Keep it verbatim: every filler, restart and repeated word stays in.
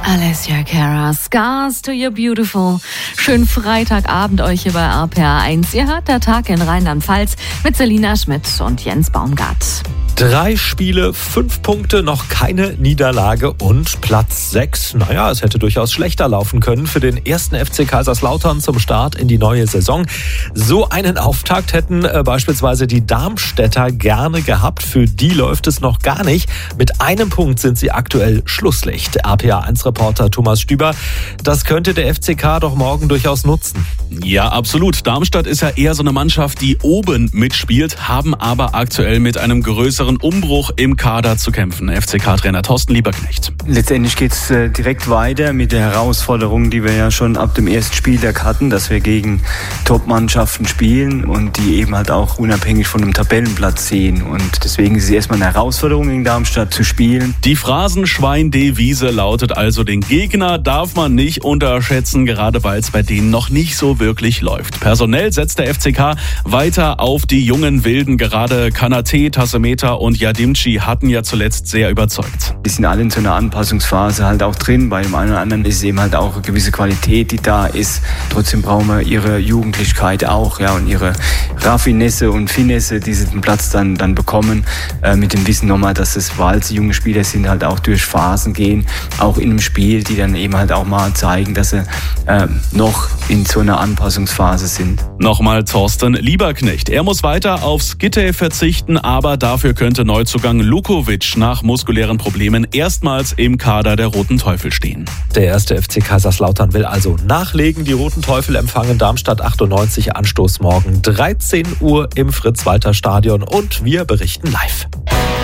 Alessia Cara, Scars to Your Beautiful. Schönen Freitagabend euch hier bei R P R eins. Ihr hört der Tag in Rheinland-Pfalz mit Selina Schmidt und Jens Baumgart. Drei Spiele, fünf Punkte, noch keine Niederlage und Platz sechs. Naja, es hätte durchaus schlechter laufen können für den ersten F C Kaiserslautern zum Start in die neue Saison. So einen Auftakt hätten äh, beispielsweise die Darmstädter gerne gehabt. Für die läuft es noch gar nicht. Mit einem Punkt sind sie aktuell Schlusslicht. R P R eins Reporter Thomas Stüber, das könnte der F C K doch morgen durchaus nutzen. Ja, absolut. Darmstadt ist ja eher so eine Mannschaft, die oben mitspielt, haben aber aktuell mit einem größeren Umbruch im Kader zu kämpfen. F C K-Trainer Thorsten Lieberknecht. Letztendlich geht es äh, direkt weiter mit der Herausforderung, die wir ja schon ab dem ersten Spieltag hatten, dass wir gegen Top-Mannschaften spielen und die eben halt auch unabhängig von dem Tabellenplatz sehen. Und deswegen ist es erstmal eine Herausforderung, in Darmstadt zu spielen. Die Phrasenschwein-Devise lautet also, den Gegner darf man nicht unterschätzen, gerade weil es bei denen noch nicht so wirklich läuft. Personell setzt der F C K weiter auf die jungen Wilden. Gerade Kanate, Tassemeta und Yadimchi hatten ja zuletzt sehr überzeugt. Die sind alle in so einer Anpassungsphase halt auch drin. Bei dem einen oder anderen ist es eben halt auch eine gewisse Qualität, die da ist. Trotzdem brauchen wir ihre Jugendlichkeit auch, ja, und ihre Raffinesse und Finesse, die sie den Platz dann, dann bekommen. Äh, mit dem Wissen nochmal, dass es, weil sie junge Spieler sind, halt auch durch Phasen gehen. Auch in einem Spiel, die dann eben halt auch mal zeigen, dass sie äh, noch in so einer Anpassungsphase sind. Nochmal Thorsten Lieberknecht. Er muss weiter aufs Gitter verzichten, aber dafür könnte Neuzugang Lukovic nach muskulären Problemen erstmals im Kader der Roten Teufel stehen. Der erste F C Kaiserslautern will also nachlegen. Die Roten Teufel empfangen Darmstadt achtundneunzig, Anstoß morgen dreizehn Uhr im Fritz-Walter-Stadion und wir berichten live.